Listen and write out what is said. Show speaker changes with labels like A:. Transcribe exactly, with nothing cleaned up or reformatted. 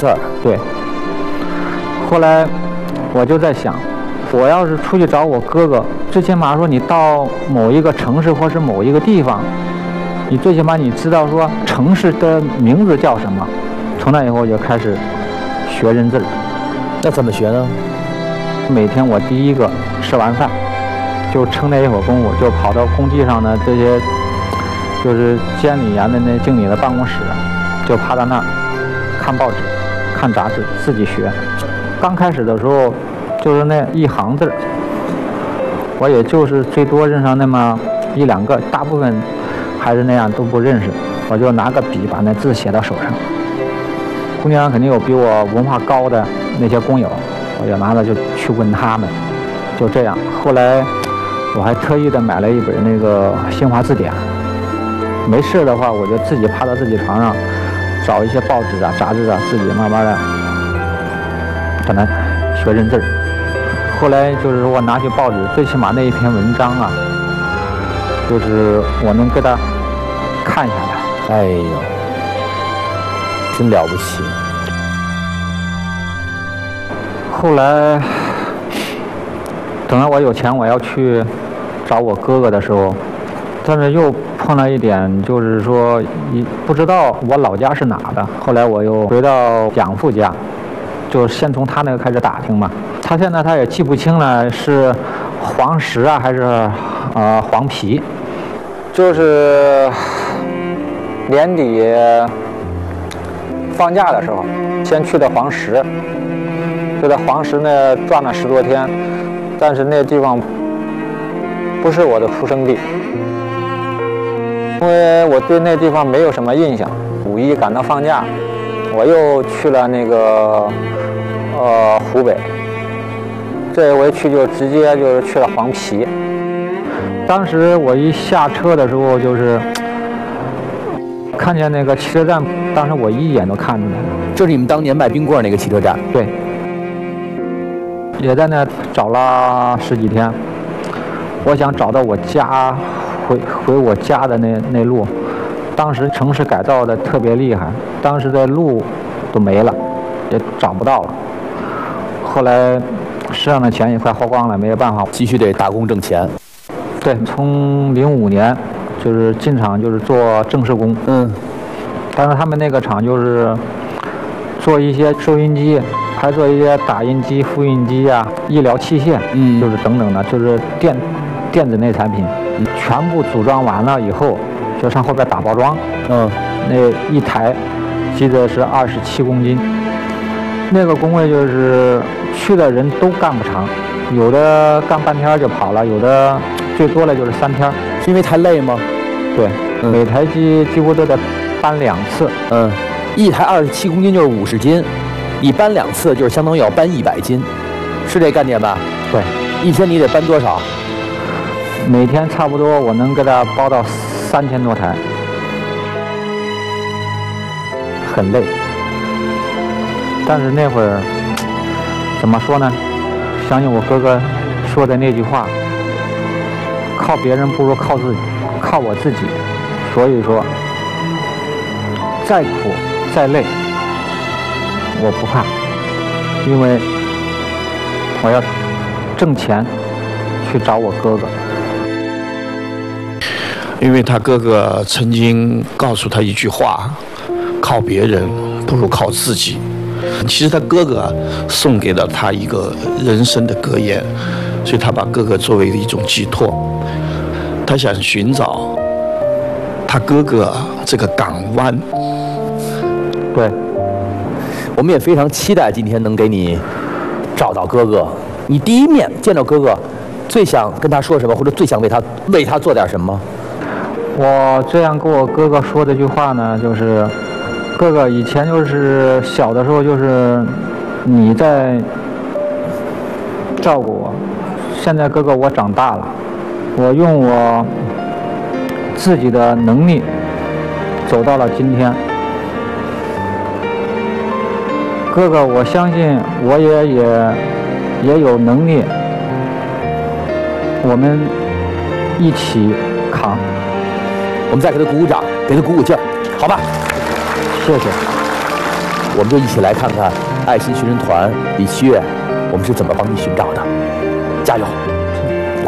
A: 事儿。
B: 对。后来我就在想，我要是出去找我哥哥，最起码说你到某一个城市或是某一个地方，你最起码你知道说城市的名字叫什么。从那以后我就开始学认字儿。
A: 那怎么学呢？
B: 每天我第一个吃完饭，就趁那一会儿功夫，就跑到工地上的这些，就是监理员的那经理的办公室，就趴在那儿看报纸、看杂志，自己学。刚开始的时候，就是那一行字儿，我也就是最多认上那么一两个，大部分还是那样都不认识。我就拿个笔把那字写到手上。工地上肯定有比我文化高的那些工友，我就拿着就去问他们。就这样，后来我还特意的买了一本那个新华字典。没事的话，我就自己趴到自己床上，找一些报纸啊、杂志啊，自己慢慢的把它学认字儿。后来就是说我拿起报纸，最起码那一篇文章啊，就是我能给它看下来。
A: 哎呦，真了不起！
B: 后来等到我有钱，我要去找我哥哥的时候，但是又碰到一点，就是说一不知道我老家是哪的。后来我又回到养父家，就先从他那个开始打听嘛。他现在他也记不清了是黄石啊还是呃黄皮，就是年底放假的时候，先去的黄石，就在黄石呢转了十多天，但是那地方不是我的出生地，因为我对那地方没有什么印象。五一赶到放假，我又去了那个呃湖北，这一回去就直接就是去了黄陂。当时我一下车的时候，就是看见那个汽车站，当时我一眼都看出来了，
A: 这是你们当年卖冰棍那个汽车站？
B: 对。也在那找了十几天，我想找到我家，回回我家的那那路。当时城市改造的特别厉害，当时的路都没了，也找不到了。后来身上的钱也快花光了，没有办法，
A: 继续得打工挣钱。
B: 对，从零五年就是进厂就是做正式工，
A: 嗯，
B: 但是他们那个厂就是做一些收音机，还做一些打印机、复印机啊、医疗器械，
A: 嗯，
B: 就是等等的，就是电电子类产品，嗯，全部组装完了以后，就上后边打包装，
A: 嗯，
B: 那一台记得是二十七公斤，那个工位就是去的人都干不长，有的干半天就跑了，有的最多了就是三天。
A: 是因为太累吗？
B: 对，嗯，每台机几乎都得搬两次。
A: 嗯，一台二十七公斤就是五十斤，你搬两次就是相当于要搬一百斤，是这概念吧？
B: 对，
A: 一天你得搬多少？
B: 每天差不多我能给它包到三千多台，很累。但是那会儿怎么说呢？相信我哥哥说的那句话，靠别人不如靠自己，靠我自己。所以说，再苦再累，我不怕，因为我要挣钱去找我哥哥。
C: 因为他哥哥曾经告诉他一句话：靠别人不如靠自己。其实他哥哥送给了他一个人生的格言，所以他把哥哥作为一种寄托。他想寻找他哥哥这个港湾。
A: 对，我们也非常期待今天能给你找到哥哥。你第一面见到哥哥，最想跟他说什么，或者最想为他为他做点什么？
B: 我这样跟我哥哥说这句话呢，就是哥哥，以前就是小的时候就是你在照顾我，现在哥哥我长大了，我用我自己的能力走到了今天。哥哥，我相信我也也也有能力，我们一起扛。
A: 我们再给他鼓鼓掌，给他鼓鼓劲儿，好吧？
B: 谢谢。
A: 我们就一起来看看爱心寻人团李七月，我们是怎么帮你寻找的。